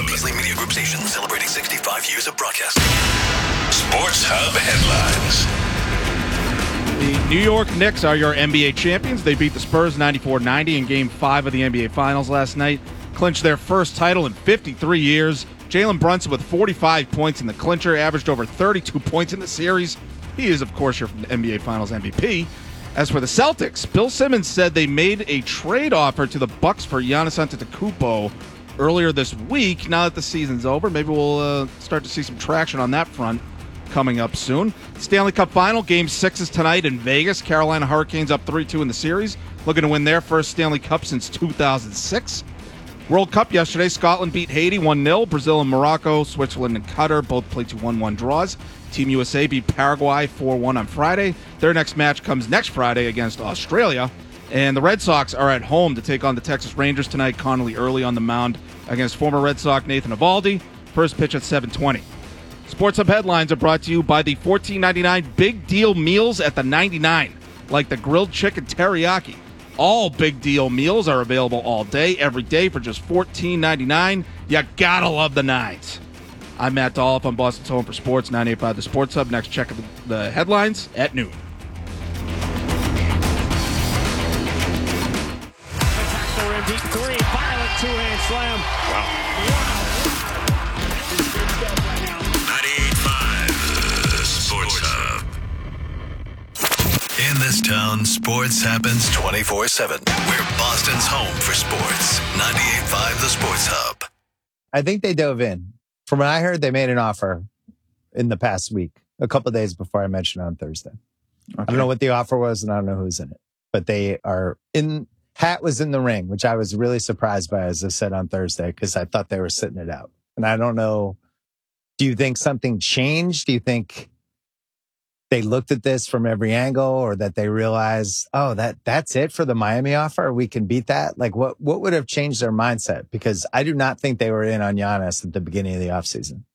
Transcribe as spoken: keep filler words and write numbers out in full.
Beasley Media Group station celebrating sixty-five years of broadcasting. Sports Hub headlines. The New York Knicks are your N B A champions. They beat the Spurs ninety-four ninety in Game five of the N B A Finals last night. Clinched their first title in fifty-three years. Jalen Brunson with forty-five points in the clincher, averaged over thirty-two points in the series. He is, of course, your N B A Finals M V P. As for the Celtics, Bill Simmons said they made a trade offer to the Bucks for Giannis Antetokounmpo earlier this week. Now that the season's over, maybe we'll uh, start to see some traction on that front coming up soon. Stanley Cup Final, Game six is tonight in Vegas. Carolina Hurricanes up three two in the series, looking to win their first Stanley Cup since two thousand six. World Cup yesterday, Scotland beat Haiti one nil. Brazil and Morocco, Switzerland and Qatar both played to one one draws. Team U S A beat Paraguay four one on Friday. Their next match comes next Friday against Australia. And the Red Sox are at home to take on the Texas Rangers tonight. Connolly early on the mound against former Red Sox Nathan Eovaldi. First pitch at seven twenty. Sports Hub headlines are brought to you by the fourteen ninety-nine Big Deal Meals at the ninety-nine, like the grilled chicken teriyaki. All Big Deal meals are available all day, every day for just fourteen ninety-nine. You gotta love the nines. I'm Matt Dolph on Boston's Home for Sports, nine eighty-five The Sports Hub. Next check of the headlines at noon. Deep three, violent two-hand slam. Wow. ninety-eight point five The Sports Hub. In this town, sports happens twenty-four seven. We're Boston's home for sports. ninety-eight point five The Sports Hub. I think they dove in. From what I heard, they made an offer in the past week, a couple of days before I mentioned it on Thursday. Okay. I don't know what the offer was, and I don't know who's in it. But they are in... Hat was in the ring, which I was really surprised by, as I said on Thursday, because I thought they were sitting it out. And I don't know, do you think something changed? Do you think they looked at this from every angle, or that they realized, oh, that that's it for the Miami offer? We can beat that? Like, what, what would have changed their mindset? Because I do not think they were in on Giannis at the beginning of the offseason.